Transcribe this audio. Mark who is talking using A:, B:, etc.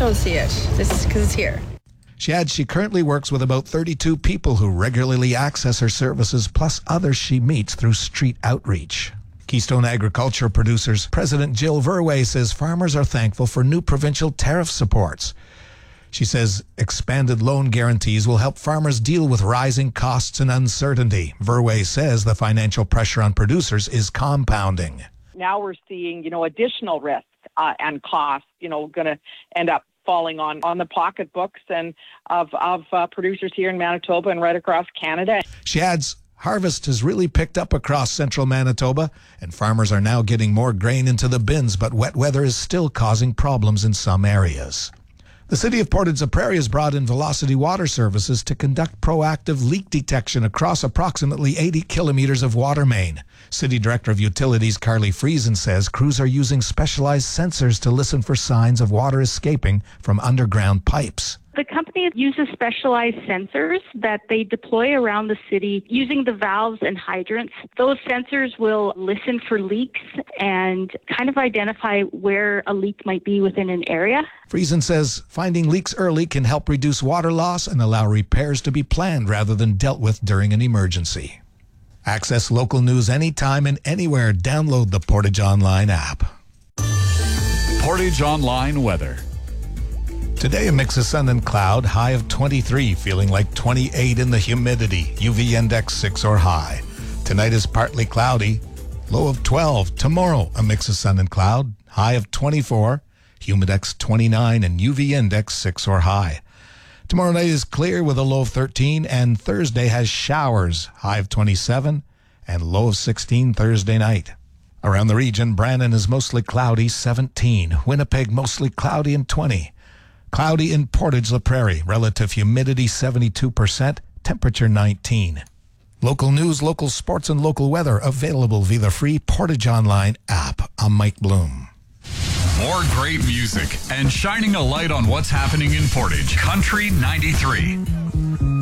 A: don't see it. This because it's here.
B: She adds she currently works with about 32 people who regularly access her services, plus others she meets through street outreach. Keystone Agriculture Producers President Jill Verwey says farmers are thankful for new provincial tariff supports. She says expanded loan guarantees will help farmers deal with rising costs and uncertainty. Verwey says the financial pressure on producers is compounding.
C: Now we're seeing, additional risk and costs, going to end up falling on the pocketbooks and of producers here in Manitoba and right across Canada.
B: She adds harvest has really picked up across central Manitoba, and farmers are now getting more grain into the bins, but wet weather is still causing problems in some areas. The City of Portage-la-Prairie has brought in Velocity Water Services to conduct proactive leak detection across approximately 80 kilometers of water main. City Director of Utilities Carly Friesen says crews are using specialized sensors to listen for signs of water escaping from underground pipes.
D: The company uses specialized sensors that they deploy around the city using the valves and hydrants. Those sensors will listen for leaks and kind of identify where a leak might be within an area.
B: Friesen says finding leaks early can help reduce water loss and allow repairs to be planned rather than dealt with during an emergency. Access local news anytime and anywhere. Download the Portage Online app.
E: Portage Online weather.
B: Today, a mix of sun and cloud, high of 23, feeling like 28 in the humidity, UV index 6 or high. Tonight is partly cloudy, low of 12. Tomorrow, a mix of sun and cloud, high of 24, humidex 29 and UV index 6 or high. Tomorrow night is clear with a low of 13, and Thursday has showers, high of 27 and low of 16 Thursday night. Around the region, Brandon is mostly cloudy, 17. Winnipeg mostly cloudy and 20. Cloudy in Portage-la-Prairie, relative humidity 72%, temperature 19. Local news, local sports, and local weather available via the free Portage Online app. I'm Mike Bloom.
E: More great music and shining a light on what's happening in Portage. Country 93.